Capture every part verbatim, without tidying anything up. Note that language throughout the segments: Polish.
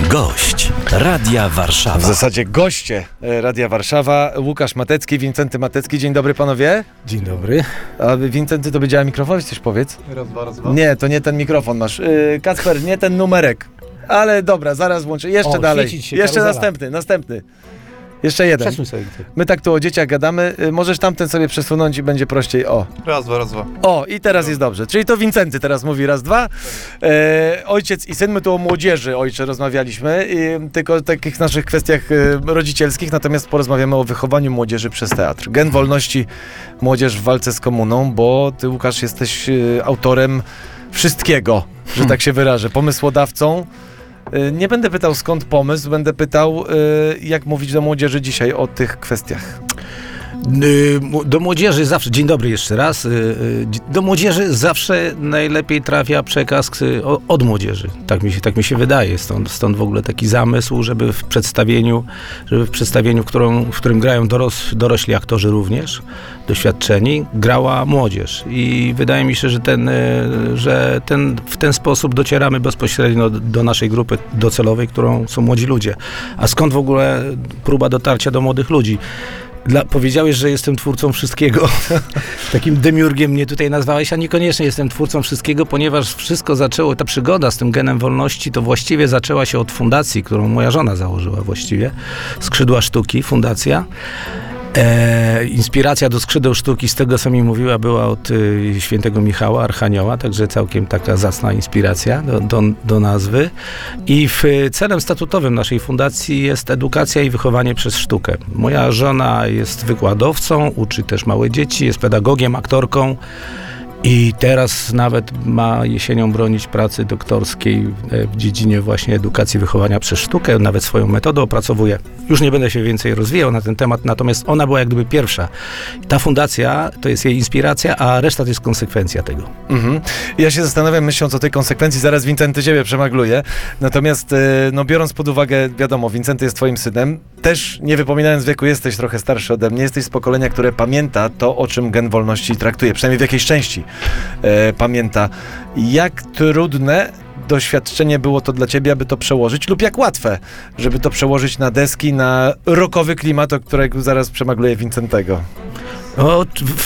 Gość Radia Warszawa. W zasadzie goście Radia Warszawa. Łukasz Matecki, Wincenty Matecki. Dzień dobry, panowie. Dzień dobry. A Wincenty, to by działa mikrofon? Coś powiedz. Raz, dwa, raz, dwa. Nie, to nie ten mikrofon masz. Yy, Kacper, nie ten numerek. Ale dobra, zaraz włączę. Jeszcze O, dalej. świecić się, Jeszcze karuzela. następny, następny. Jeszcze jeden. Przesuń sobie. My tak tu o dzieciach gadamy. Yy, możesz tamten sobie przesunąć i będzie prościej. O. Raz, dwa, raz, dwa. O, i teraz jest dobrze. Czyli to Wincenty teraz mówi raz, dwa. E, ojciec i syn, my tu o młodzieży, ojcze, rozmawialiśmy, i tylko o takich naszych kwestiach e, rodzicielskich, natomiast porozmawiamy o wychowaniu młodzieży przez teatr. Gen wolności, młodzież w walce z komuną, bo ty, Łukasz, jesteś e, autorem wszystkiego, że tak się wyrażę, pomysłodawcą. E, nie będę pytał, skąd pomysł, będę pytał, e, jak mówić do młodzieży dzisiaj o tych kwestiach. Do młodzieży zawsze, dzień dobry jeszcze raz, do młodzieży zawsze najlepiej trafia przekaz od młodzieży. Tak mi się, tak mi się wydaje. Stąd, stąd w ogóle taki zamysł, żeby w przedstawieniu, żeby w przedstawieniu, w, którą, w którym grają doros, dorośli aktorzy również, doświadczeni, grała młodzież. I wydaje mi się, że, ten, że ten, w ten sposób docieramy bezpośrednio do, do naszej grupy docelowej, którą są młodzi ludzie. A skąd w ogóle próba dotarcia do młodych ludzi? Dla, powiedziałeś, że jestem twórcą wszystkiego. Takim demiurgiem mnie tutaj nazwałeś, a niekoniecznie jestem twórcą wszystkiego, ponieważ wszystko zaczęło, ta przygoda z tym genem wolności, to właściwie zaczęła się od fundacji, którą moja żona założyła właściwie. Skrzydła Sztuki, fundacja. E, inspiracja do Skrzydeł Sztuki, z tego co mi mówiła, była od y, świętego Michała, Archanioła, także całkiem taka zacna inspiracja do, do, do nazwy. I w, celem statutowym naszej fundacji jest edukacja i wychowanie przez sztukę. Moja żona jest wykładowcą, uczy też małe dzieci, jest pedagogiem, aktorką. I teraz nawet ma jesienią bronić pracy doktorskiej w dziedzinie właśnie edukacji, wychowania przez sztukę. Nawet swoją metodę opracowuje. Już nie będę się więcej rozwijał na ten temat, natomiast ona była jak gdyby pierwsza. Ta fundacja to jest jej inspiracja, a reszta to jest konsekwencja tego. Mhm. Ja się zastanawiam, myśląc o tej konsekwencji, zaraz Wincenty ciebie przemagluje. Natomiast no, biorąc pod uwagę, wiadomo, Wincenty jest twoim synem. Też nie wypominając wieku, jesteś trochę starszy ode mnie. Jesteś z pokolenia, które pamięta to, o czym gen wolności traktuje. Przynajmniej w jakiejś części e, pamięta. Jak trudne doświadczenie było to dla ciebie, aby to przełożyć, lub jak łatwe, żeby to przełożyć na deski, na rockowy klimat, o którego zaraz przemagluje Wincentego? O,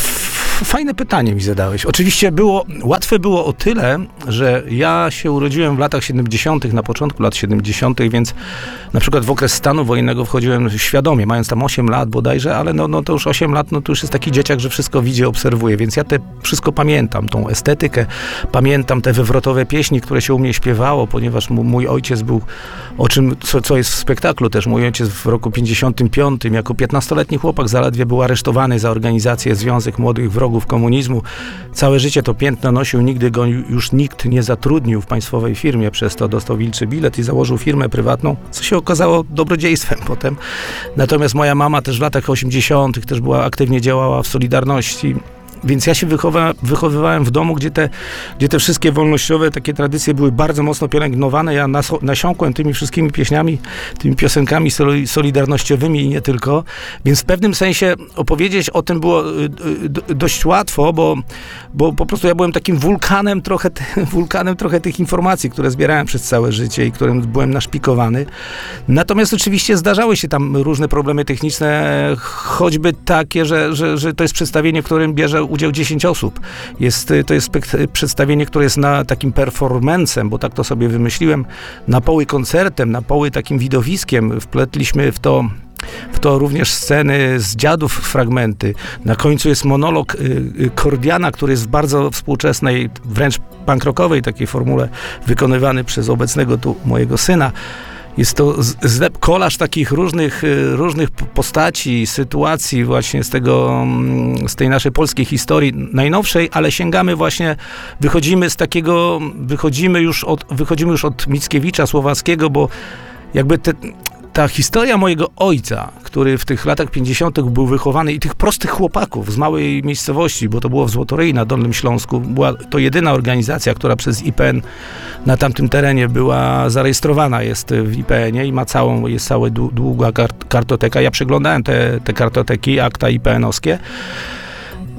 fajne pytanie mi zadałeś. Oczywiście było, łatwe było o tyle, że ja się urodziłem w latach siedemdziesiątych, na początku lat siedemdziesiątych, więc na przykład w okres stanu wojennego wchodziłem świadomie, mając tam osiem lat bodajże, ale no, no to już osiem lat, no to już jest taki dzieciak, że wszystko widzi, obserwuje, więc ja te wszystko pamiętam, tą estetykę, pamiętam te wywrotowe pieśni, które się u mnie śpiewało, ponieważ m- mój ojciec był, o czym, co, co jest w spektaklu też, mój ojciec w roku pięćdziesiątym piątym jako piętnastoletni chłopak zaledwie był aresztowany za organizację Związek Młodych Wrogów Komunizmu. Całe życie to piętno nosił, nigdy go już nikt nie zatrudnił w państwowej firmie, przez to dostał wilczy bilet i założył firmę prywatną, co się okazało dobrodziejstwem potem. Natomiast moja mama też w latach osiemdziesiątych też była, aktywnie działała w Solidarności. Więc ja się wychowa, wychowywałem w domu, gdzie te, gdzie te wszystkie wolnościowe takie tradycje były bardzo mocno pielęgnowane. Ja nas, nasiąkłem tymi wszystkimi pieśniami, tymi piosenkami solidarnościowymi i nie tylko. Więc w pewnym sensie opowiedzieć o tym było y, y, dość łatwo, bo, bo po prostu ja byłem takim wulkanem trochę, te, wulkanem trochę tych informacji, które zbierałem przez całe życie i którym byłem naszpikowany. Natomiast oczywiście zdarzały się tam różne problemy techniczne, choćby takie, że, że, że to jest przedstawienie, w którym bierze udział dziesięć osób. Jest, to jest spek- przedstawienie, które jest na takim performancem, bo tak to sobie wymyśliłem, na poły koncertem, na poły takim widowiskiem. Wpletliśmy w to w to również sceny z Dziadów, fragmenty. Na końcu jest monolog y, y, Kordiana, który jest w bardzo współczesnej, wręcz punk rockowej takiej formule, wykonywany przez obecnego tu mojego syna. Jest to zlep, kolaż takich różnych, różnych postaci, sytuacji właśnie z tego, z tej naszej polskiej historii najnowszej, ale sięgamy właśnie, wychodzimy z takiego, wychodzimy już od, wychodzimy już od Mickiewicza, Słowackiego, bo jakby te, ta historia mojego ojca, który w tych latach pięćdziesiątych był wychowany, i tych prostych chłopaków z małej miejscowości, bo to było w Złotoryi na Dolnym Śląsku, była to jedyna organizacja, która przez I P N na tamtym terenie była zarejestrowana, jest w I P N-ie i ma całą, jest cała długa kart- kartoteka. Ja przeglądałem te, te kartoteki, akta I P N-owskie.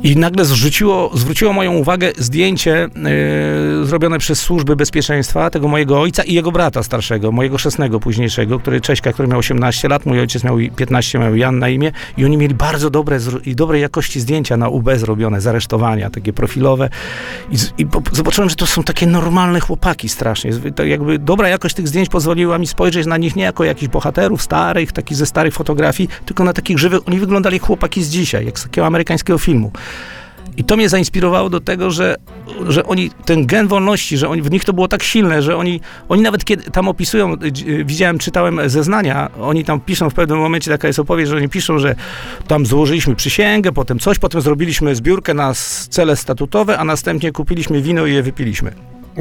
I nagle zrzuciło, zwróciło moją uwagę zdjęcie yy, zrobione przez służby bezpieczeństwa tego mojego ojca i jego brata starszego, mojego chrzestnego późniejszego, który Cześka, który miał osiemnaście lat, mój ojciec miał piętnaście, miał Jan na imię i oni mieli bardzo dobre i dobrej jakości zdjęcia na U B zrobione, z aresztowania, takie profilowe. I, i po, zobaczyłem, że to są takie normalne chłopaki strasznie. To jakby dobra jakość tych zdjęć pozwoliła mi spojrzeć na nich nie jako jakichś bohaterów starych, takich ze starych fotografii, tylko na takich żywych. Oni wyglądali jak chłopaki z dzisiaj, jak z takiego amerykańskiego filmu. I to mnie zainspirowało do tego, że, że oni, ten gen wolności, że oni, w nich to było tak silne, że oni, oni nawet kiedy tam opisują, widziałem, czytałem zeznania, oni tam piszą w pewnym momencie, taka jest opowieść, że oni piszą, że tam złożyliśmy przysięgę, potem coś, potem zrobiliśmy zbiórkę na cele statutowe, a następnie kupiliśmy wino i je wypiliśmy.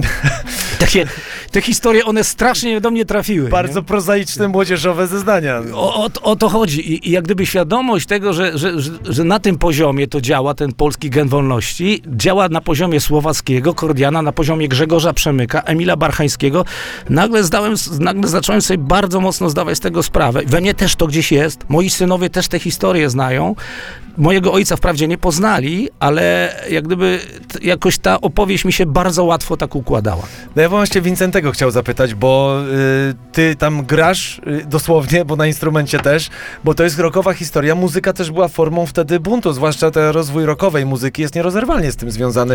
Takie, te historie, one strasznie do mnie trafiły. Bardzo nie? prozaiczne, młodzieżowe zeznania. O, o, o to chodzi. I, I jak gdyby świadomość tego, że, że, że, że na tym poziomie to działa, ten polski gen wolności, działa na poziomie Słowackiego, Kordiana, na poziomie Grzegorza Przemyka, Emila Barchańskiego, nagle zdałem, nagle zacząłem sobie bardzo mocno zdawać z tego sprawę. We mnie też to gdzieś jest. Moi synowie też te historie znają. Mojego ojca wprawdzie nie poznali, ale jak gdyby t- jakoś ta opowieść mi się bardzo łatwo tak układała. No ja właśnie Wincentego chciał zapytać, bo y, ty tam grasz y, dosłownie, bo na instrumencie też, bo to jest rockowa historia. Muzyka też była formą wtedy buntu, zwłaszcza ten rozwój rockowej muzyki jest nierozerwalnie z tym związany.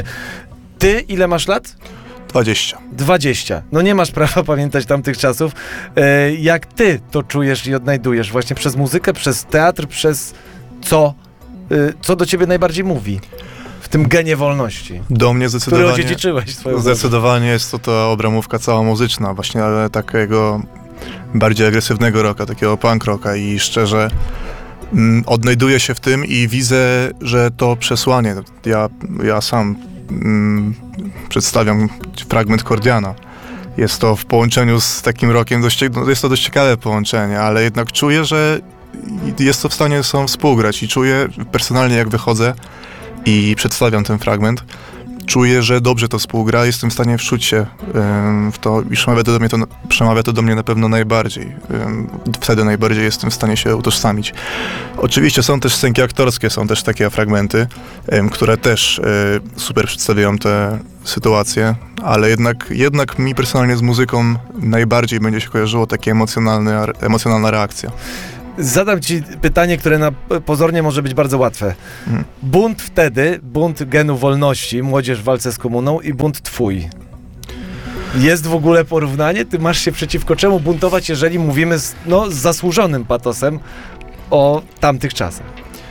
Ty ile masz lat? dwadzieścia. dwadzieścia. No nie masz prawa pamiętać tamtych czasów. E, jak ty to czujesz i odnajdujesz? Właśnie przez muzykę, przez teatr, przez co? Y, co do ciebie najbardziej mówi w tym genie wolności, Do mnie który zdecydowanie, odziedziczyłeś swoją zdecydowanie jest to ta obramówka cała muzyczna, właśnie, ale takiego bardziej agresywnego rocka, takiego punk rocka i szczerze mm, odnajduję się w tym i widzę, że to przesłanie, ja, ja sam mm, przedstawiam fragment Kordiana. Jest to w połączeniu z takim rockiem, dość, jest to dość ciekawe połączenie, ale jednak czuję, że jest to w stanie ze sobą współgrać i czuję personalnie, jak wychodzę i przedstawiam ten fragment, czuję, że dobrze to współgra, jestem w stanie wczuć się ym, w to i przemawia to do mnie, to, przemawia to do mnie na pewno najbardziej. Ym, wtedy najbardziej jestem w stanie się utożsamić. Oczywiście są też scenki aktorskie, są też takie fragmenty, ym, które też y, super przedstawiają te sytuacje, ale jednak, jednak mi personalnie z muzyką najbardziej będzie się kojarzyło takie emocjonalne, emocjonalna reakcja. Zadam ci pytanie, które na pozornie może być bardzo łatwe. Mhm. Bunt wtedy, bunt genu wolności, młodzież w walce z komuną i bunt twój. Jest w ogóle porównanie? Ty masz się przeciwko czemu buntować, jeżeli mówimy z, no, z zasłużonym patosem o tamtych czasach?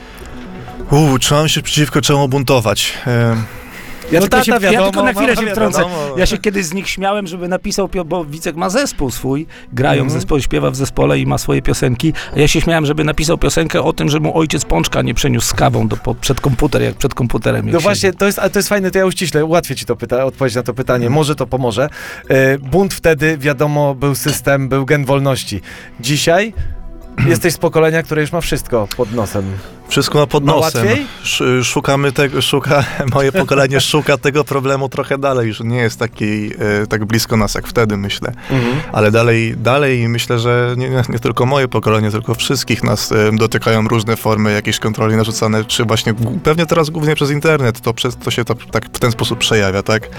Uuu, trzeba się przeciwko czemu buntować. Ym. Ja, No tylko, tata, się, ja wiadomo, tylko na chwilę mama, się wtrącę. wiadomo. Ja się kiedyś z nich śmiałem, żeby napisał, pio- bo Wicek ma zespół swój, grają Mhm. w zespole, śpiewa w zespole i ma swoje piosenki, a ja się śmiałem, żeby napisał piosenkę o tym, że mu ojciec pączka nie przeniósł z kawą do, po, przed komputer, jak przed komputerem. Jak No siedzi. właśnie, to jest, ale to jest fajne, to ja uściślę, ułatwię ci to pyta- odpowiedź na to pytanie, może to pomoże. E, bunt wtedy, wiadomo, był system, był gen wolności. Dzisiaj jesteś z pokolenia, które już ma wszystko pod nosem. Wszystko ma pod Ma nosem. łatwiej? Sz- Szukamy tego, szuka, moje pokolenie szuka tego problemu trochę dalej, już nie jest taki, e, tak blisko nas jak wtedy, myślę. Mhm. Ale dalej, dalej myślę, że nie, nie, nie tylko moje pokolenie, tylko wszystkich nas e, dotykają różne formy jakiejś kontroli narzucane, czy właśnie, g- pewnie teraz głównie przez internet, to, przez, to się to, tak w ten sposób przejawia, tak?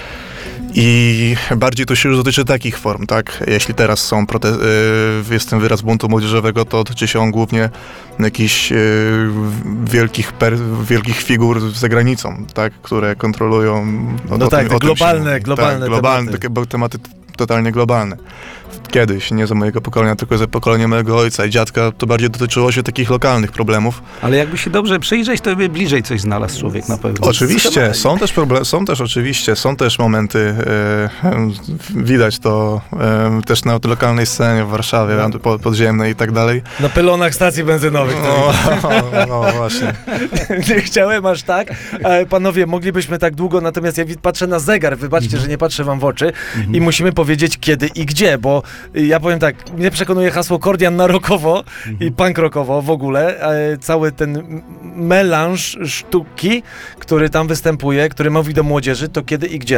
I bardziej to się już dotyczy takich form, tak? Jeśli teraz są prote- y, jest ten wyraz buntu młodzieżowego, to dotyczy się on głównie jakichś y, wielkich, per- wielkich figur za granicą, tak? Które kontrolują... No o tak, tym- te o tym się globalne- mówi. globalne tak, globalne tematy. Takie, tematy totalnie globalne. Kiedyś, nie za mojego pokolenia, tylko za pokolenia mojego ojca i dziadka, to bardziej dotyczyło się takich lokalnych problemów. Ale jakby się dobrze przyjrzeć, to by bliżej coś znalazł człowiek na pewno. Oczywiście, są też problemy, są też oczywiście, są też momenty, e, widać to e, też na lokalnej scenie w Warszawie, No. po, podziemnej i tak dalej. Na pylonach stacji benzynowych. No, no właśnie. Nie chciałem aż tak. E, Panowie, moglibyśmy tak długo, natomiast ja wi- patrzę na zegar, wybaczcie, że nie patrzę wam w oczy i musimy powiedzieć kiedy i gdzie, bo ja powiem tak, mnie przekonuje hasło Kordian na rockowo i punk rockowo w ogóle. E, cały ten m- melanż sztuki, który tam występuje, który mówi do młodzieży, to kiedy i gdzie?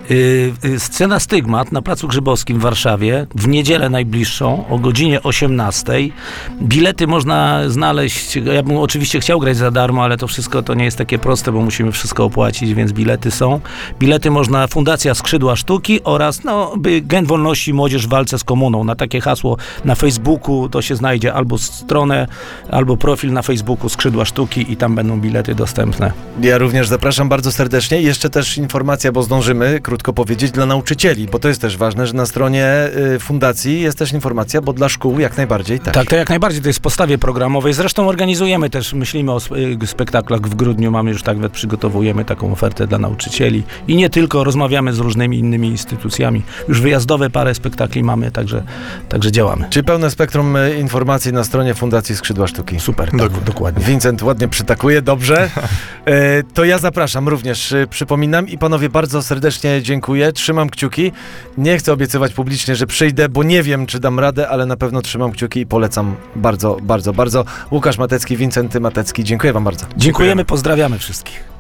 Yy, yy, scena Stygmat na Placu Grzybowskim w Warszawie w niedzielę najbliższą o godzinie osiemnastej. Bilety można znaleźć, ja bym oczywiście chciał grać za darmo, ale to wszystko to nie jest takie proste, bo musimy wszystko opłacić, więc bilety są. Bilety można Fundacja Skrzydła Sztuki oraz no, by Gen Wolności Młodzież w walce z komuną. Na takie hasło na Facebooku to się znajdzie albo stronę, albo profil na Facebooku Skrzydła Sztuki i tam będą bilety dostępne. Ja również zapraszam bardzo serdecznie. Jeszcze też informacja, bo zdążymy krótko powiedzieć, dla nauczycieli, bo to jest też ważne, że na stronie y, fundacji jest też informacja, bo dla szkół jak najbardziej tak. Tak, to jak najbardziej, to jest w podstawie programowej. Zresztą organizujemy też, myślimy o sp- spektaklach w grudniu, mamy już tak, przygotowujemy taką ofertę dla nauczycieli i nie tylko, rozmawiamy z różnymi innymi instytucjami. Już wyjazdowe parę spektakli mamy, także, także działamy. Czyli pełne spektrum y, informacji na stronie Fundacji Skrzydła Sztuki. Super, tak, Dokładnie. dokładnie. Vincent ładnie przytakuje, dobrze. E, to ja zapraszam również, e, przypominam i panowie bardzo serdecznie dziękuję, trzymam kciuki. Nie chcę obiecywać publicznie, że przyjdę, bo nie wiem, czy dam radę, ale na pewno trzymam kciuki i polecam bardzo, bardzo, bardzo. Łukasz Matecki, Wincenty Matecki, dziękuję wam bardzo. Dziękujemy, pozdrawiamy wszystkich.